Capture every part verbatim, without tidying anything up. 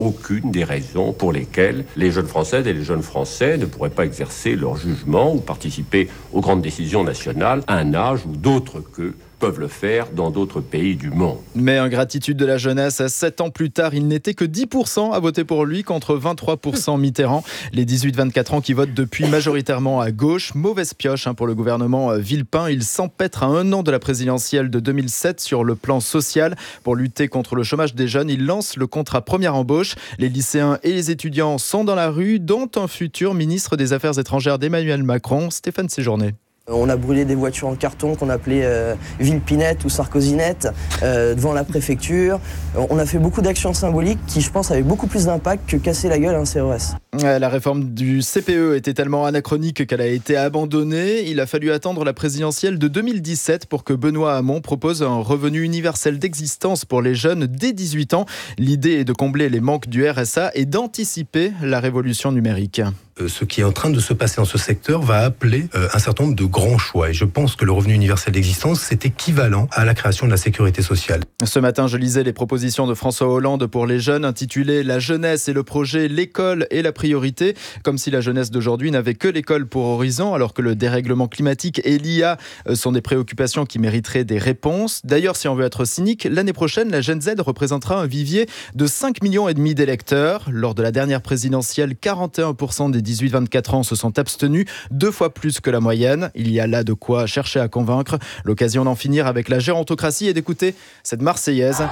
aucune des raisons pour lesquelles les jeunes Françaises et les jeunes Français ne pourraient pas exercer leur jugement ou participer aux grandes décisions nationales à un âge où d'autres qu'eux peuvent le faire dans d'autres pays du monde. Mais ingratitude de la jeunesse, sept ans plus tard, il n'était que dix pour cent à voter pour lui contre vingt-trois pour cent Mitterrand. Les dix-huit vingt-quatre ans qui votent depuis majoritairement à gauche. Mauvaise pioche pour le gouvernement Villepin. Il s'empêtre à un an de la présidentielle de deux mille sept sur le plan social. Pour lutter contre le chômage des jeunes, il lance le contrat première embauche. Les lycéens et les étudiants sont dans la rue, dont un futur ministre des Affaires étrangères d'Emmanuel Macron, Stéphane Séjourné. On a brûlé des voitures en carton qu'on appelait euh, Villepinette ou Sarkozinette euh, devant la préfecture. On a fait beaucoup d'actions symboliques qui, je pense, avaient beaucoup plus d'impact que casser la gueule à un C R S. La réforme du C P E était tellement anachronique qu'elle a été abandonnée. Il a fallu attendre la présidentielle de deux mille dix-sept pour que Benoît Hamon propose un revenu universel d'existence pour les jeunes dès dix-huit ans. L'idée est de combler les manques du R S A et d'anticiper la révolution numérique. Ce qui est en train de se passer dans ce secteur va appeler un certain nombre de grands choix. Et je pense que le revenu universel d'existence, c'est équivalent à la création de la sécurité sociale. Ce matin, je lisais les propositions de François Hollande pour les jeunes, intitulées « La jeunesse et le projet, l'école et la priorité ». Comme si la jeunesse d'aujourd'hui n'avait que l'école pour horizon, alors que le dérèglement climatique et l'I A sont des préoccupations qui mériteraient des réponses. D'ailleurs, si on veut être cynique, l'année prochaine, la Gen Z représentera un vivier de cinq millions et demi d'électeurs. Lors de la dernière présidentielle, quarante et un pour cent des dix-huit vingt-quatre ans se sont abstenus, deux fois plus que la moyenne. Il y a là de quoi chercher à convaincre. L'occasion d'en finir avec la gérontocratie et d'écouter cette Marseillaise.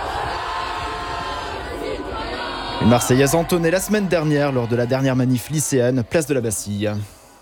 Une Marseillaise entonnée la semaine dernière lors de la dernière manif lycéenne, place de la Bastille.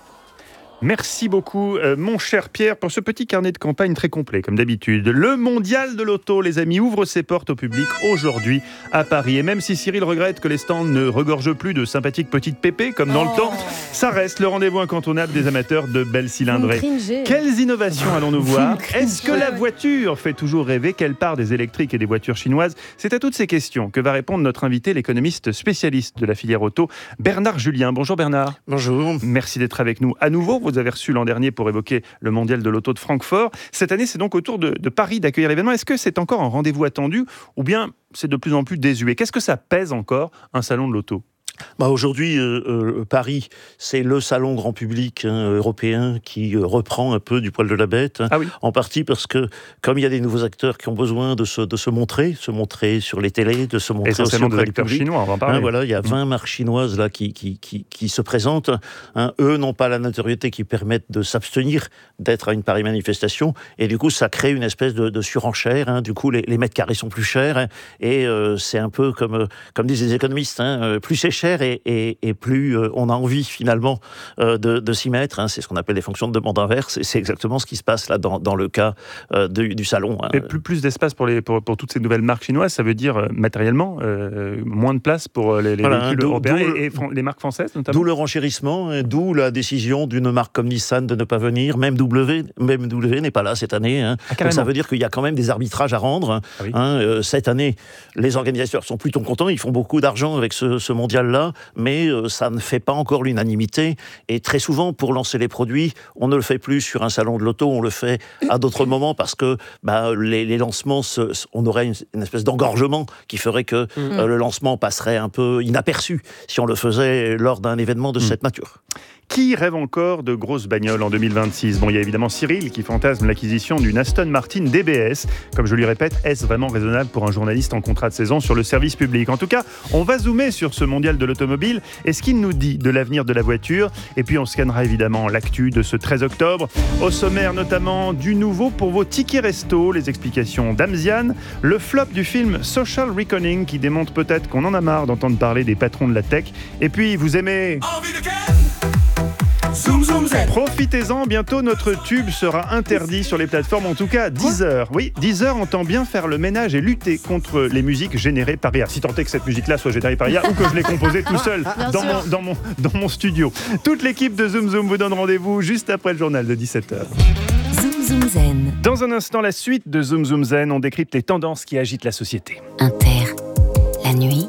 Merci beaucoup, euh, mon cher Pierre, pour ce petit carnet de campagne très complet, comme d'habitude. Le mondial de l'auto, les amis, ouvre ses portes au public aujourd'hui à Paris. Et même si Cyril regrette que les stands ne regorgent plus de sympathiques petites pépées, comme dans oh. le temps, ça reste le rendez-vous incontournable des amateurs de belles cylindrées. Quelles innovations allons-nous voir ? Est-ce que la voiture fait toujours rêver ? Quelle part des électriques et des voitures chinoises ? C'est à toutes ces questions que va répondre notre invité, l'économiste spécialiste de la filière auto, Bernard Julien. Bonjour Bernard. Bonjour. Merci d'être avec nous à nouveau. Vous avez reçu l'an dernier pour évoquer le mondial de l'auto de Francfort. Cette année, c'est donc au tour de, de Paris d'accueillir l'événement. Est-ce que c'est encore un rendez-vous attendu ou bien c'est de plus en plus désuet ? Qu'est-ce que ça pèse encore, un salon de l'auto ? Bah aujourd'hui, euh, euh, Paris, c'est le salon grand public hein, européen qui euh, reprend un peu du poil de la bête. Hein, ah oui. En partie parce que, comme il y a des nouveaux acteurs qui ont besoin de se, de se montrer, se montrer sur les télés, de se montrer aussi auprès du public. Chinois, on va en parler. Hein, voilà, il y a vingt mmh. marques chinoises là, qui, qui, qui, qui se présentent. Hein, eux n'ont pas la notoriété qui permette de s'abstenir d'être à une pareille manifestation. Et du coup, ça crée une espèce de, de surenchère. Hein, du coup, les, les mètres carrés sont plus chers. Hein, et euh, c'est un peu comme, comme disent les économistes, hein, plus c'est cher, Et, et, et plus euh, on a envie finalement euh, de, de s'y mettre. Hein, c'est ce qu'on appelle les fonctions de demande inverse et c'est exactement ce qui se passe là dans, dans le cas euh, de, du salon. Hein. Mais plus, plus d'espace pour, les, pour, pour toutes ces nouvelles marques chinoises, ça veut dire euh, matériellement euh, moins de place pour les, les voilà, véhicules hein, européens et, et les marques françaises notamment. D'où le renchérissement, hein, d'où la décision d'une marque comme Nissan de ne pas venir. Même W, même W n'est pas là cette année. Hein. Ah, donc ça veut dire qu'il y a quand même des arbitrages à rendre. Hein. Ah oui. hein, euh, cette année, les organisateurs sont plutôt contents. Ils font beaucoup d'argent avec ce, ce mondial-là. Mais euh, ça ne fait pas encore l'unanimité. Et très souvent, pour lancer les produits, on ne le fait plus sur un salon de l'auto, on le fait à d'autres moments parce que bah, les, les lancements, se, on aurait une, une espèce d'engorgement qui ferait que mmh. euh, le lancement passerait un peu inaperçu si on le faisait lors d'un événement de mmh. cette nature. Qui rêve encore de grosses bagnoles en deux mille vingt-six ? Bon, il y a évidemment Cyril qui fantasme l'acquisition d'une Aston Martin D B S. Comme je lui répète, est-ce vraiment raisonnable pour un journaliste en contrat de saison sur le service public ? En tout cas, on va zoomer sur ce mondial de l'automobile et ce qu'il nous dit de l'avenir de la voiture. Et puis on scannera évidemment l'actu de ce treize octobre. Au sommaire notamment du nouveau pour vos tickets resto, les explications d'Amzian, le flop du film Social Reckoning qui démontre peut-être qu'on en a marre d'entendre parler des patrons de la tech. Et puis vous aimez... Zoom, zoom, zen. Profitez-en, bientôt notre tube sera interdit sur les plateformes, en tout cas Deezer. Oui, Deezer entend bien faire le ménage et lutter contre les musiques générées par I A. Si tant est que cette musique-là soit générée par I A ou que je l'ai composée tout seul dans mon, dans, mon, dans mon studio. Toute l'équipe de Zoom Zoom vous donne rendez-vous juste après le journal de dix-sept heures. Zoom Zoom Zen. Dans un instant, la suite de Zoom Zoom Zen, on décrypte les tendances qui agitent la société. Inter, la nuit,